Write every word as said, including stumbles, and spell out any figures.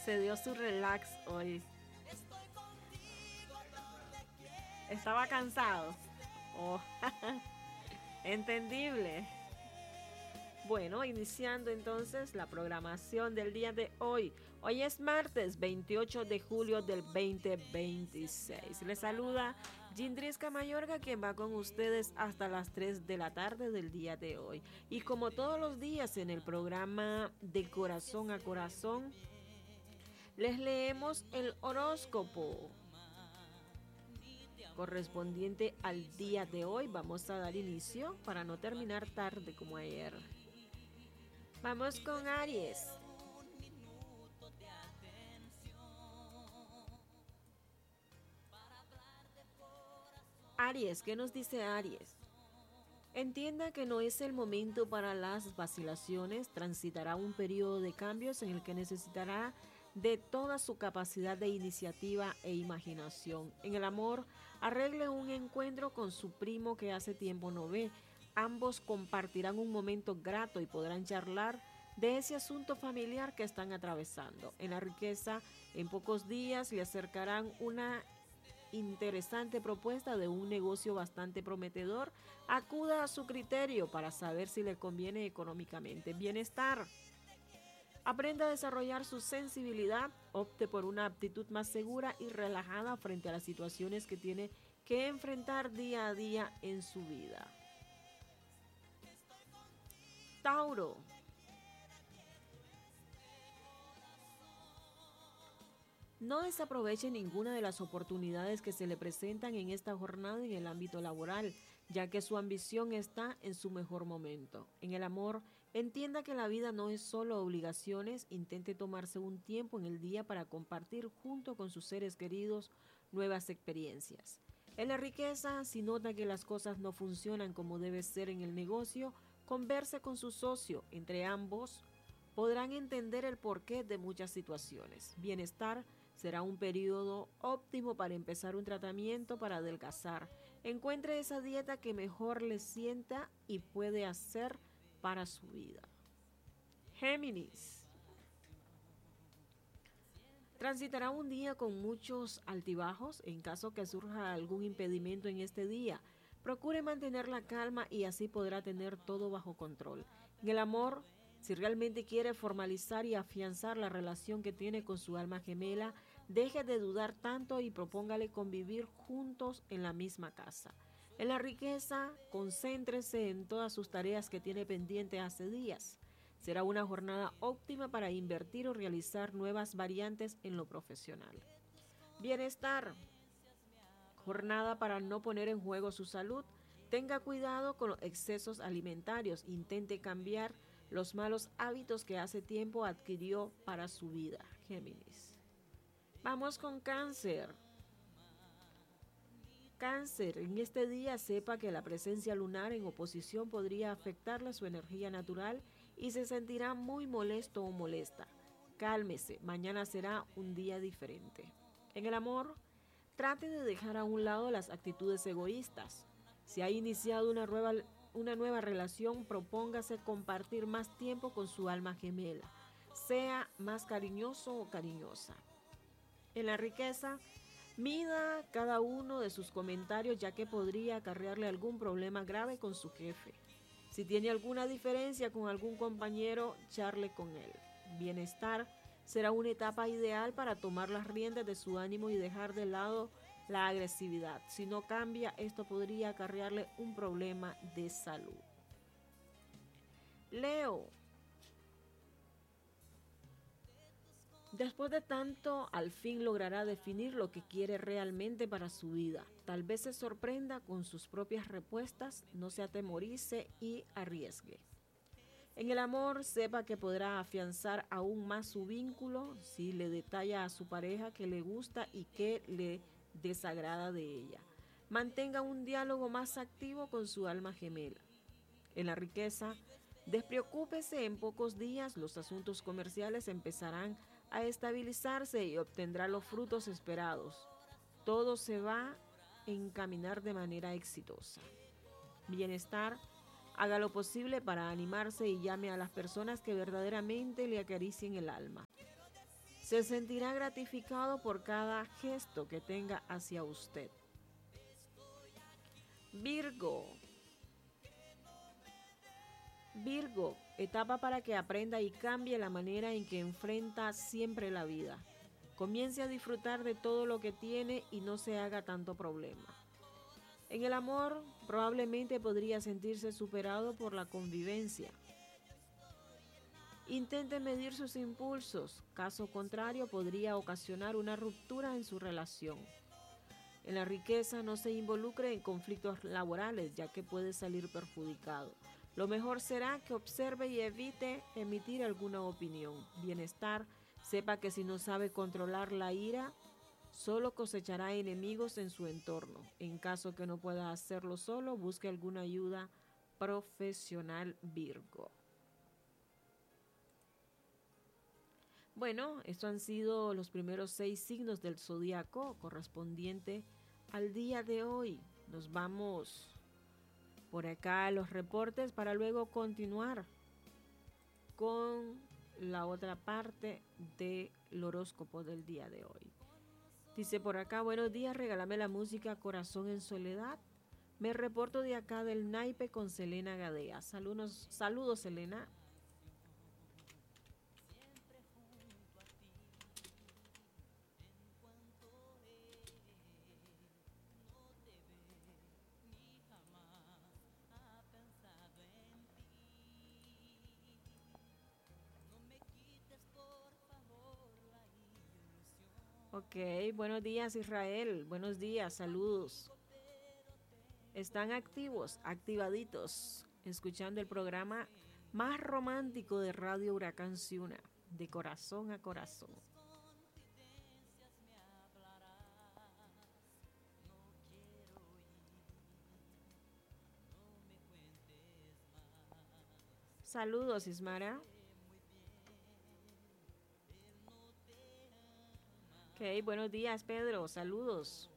se dio su relax hoy. Estaba cansado. Oh, entendible. Bueno, iniciando entonces la programación del día de hoy. Hoy es martes veintiocho de julio del veinte veintiséis. Les saluda Gindrisca Mayorga, quien va con ustedes hasta las tres de la tarde del día de hoy. Y como todos los días en el programa De Corazón a Corazón, les leemos el horóscopo correspondiente al día de hoy. Vamos a dar inicio para no terminar tarde como ayer. Vamos con Aries. Aries, ¿qué nos dice Aries? Entienda que no es el momento para las vacilaciones, transitará un periodo de cambios en el que necesitará de toda su capacidad de iniciativa e imaginación. En el amor, arregle un encuentro con su primo que hace tiempo no ve. Ambos compartirán un momento grato y podrán charlar de ese asunto familiar que están atravesando. En la riqueza, en pocos días le acercarán una interesante propuesta de un negocio bastante prometedor. Acuda a su criterio para saber si le conviene económicamente. Bienestar. Aprenda a desarrollar su sensibilidad, opte por una aptitud más segura y relajada frente a las situaciones que tiene que enfrentar día a día en su vida. Tauro. No desaproveche ninguna de las oportunidades que se le presentan en esta jornada en el ámbito laboral, ya que su ambición está en su mejor momento. En el amor, entienda que la vida no es solo obligaciones, intente tomarse un tiempo en el día para compartir junto con sus seres queridos nuevas experiencias. En la riqueza, si nota que las cosas no funcionan como debe ser en el negocio, converse con su socio. Entre ambos podrán entender el porqué de muchas situaciones. Bienestar. Será un periodo óptimo para empezar un tratamiento para adelgazar. Encuentre esa dieta que mejor le sienta y puede hacer para su vida. Géminis. Transitará un día con muchos altibajos. En caso que surja algún impedimento en este día, procure mantener la calma y así podrá tener todo bajo control. En el amor, si realmente quiere formalizar y afianzar la relación que tiene con su alma gemela, deje de dudar tanto y propóngale convivir juntos en la misma casa. En la riqueza, concéntrese en todas sus tareas que tiene pendientes hace días. Será una jornada óptima para invertir o realizar nuevas variantes en lo profesional. Bienestar. Jornada para no poner en juego su salud. Tenga cuidado con los excesos alimentarios. Intente cambiar los malos hábitos que hace tiempo adquirió para su vida. Géminis. Vamos con Cáncer. Cáncer, en este día sepa que la presencia lunar en oposición podría afectarle su energía natural y se sentirá muy molesto o molesta. Cálmese, mañana será un día diferente. En el amor, trate de dejar a un lado las actitudes egoístas. Si ha iniciado una nueva, una nueva relación, propóngase compartir más tiempo con su alma gemela. Sea más cariñoso o cariñosa. En la riqueza, mida cada uno de sus comentarios, ya que podría acarrearle algún problema grave con su jefe. Si tiene alguna diferencia con algún compañero, charle con él. Bienestar. Será una etapa ideal para tomar las riendas de su ánimo y dejar de lado la agresividad. Si no cambia, esto podría acarrearle un problema de salud. Leo. Después de tanto, al fin logrará definir lo que quiere realmente para su vida. Tal vez se sorprenda con sus propias respuestas, no se atemorice y arriesgue. En el amor, sepa que podrá afianzar aún más su vínculo si le detalla a su pareja que le gusta y que le desagrada de ella. Mantenga un diálogo más activo con su alma gemela. En la riqueza, despreocúpese, en pocos días los asuntos comerciales empezarán a estabilizarse y obtendrá los frutos esperados. Todo se va a encaminar de manera exitosa. Bienestar. Haga lo posible para animarse y llame a las personas que verdaderamente le acaricien el alma. Se sentirá gratificado por cada gesto que tenga hacia usted. Virgo. Virgo, etapa para que aprenda y cambie la manera en que enfrenta siempre la vida. Comience a disfrutar de todo lo que tiene y no se haga tanto problema. En el amor, probablemente podría sentirse superado por la convivencia. Intente medir sus impulsos, caso contrario podría ocasionar una ruptura en su relación. En la riqueza no se involucre en conflictos laborales, ya que puede salir perjudicado. Lo mejor será que observe y evite emitir alguna opinión. Bienestar, sepa que si no sabe controlar la ira, solo cosechará enemigos en su entorno. En caso que no pueda hacerlo solo, busque alguna ayuda profesional, Virgo. Bueno, estos han sido los primeros seis signos del zodiaco correspondiente al día de hoy. Nos vamos por acá a los reportes para luego continuar con la otra parte del horóscopo del día de hoy. Dice por acá, buenos días, regálame la música Corazón en Soledad. Me reporto de acá del naipe con Selena Gadea. Saludos, saludos Selena. Ok, buenos días Israel, buenos días, saludos. Están activos, activaditos, escuchando el programa más romántico de Radio Huracán Ciuna, de corazón a corazón. Saludos Ismara. Ok, buenos días Pedro, saludos.